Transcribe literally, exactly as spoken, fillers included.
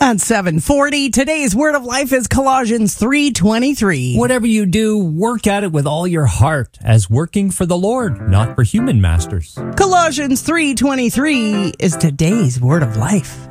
At seven forty, today's word of life is Colossians three twenty-three. Whatever you do, work at it with all your heart, as working for the Lord, not for human masters. Colossians three twenty-three is today's word of life.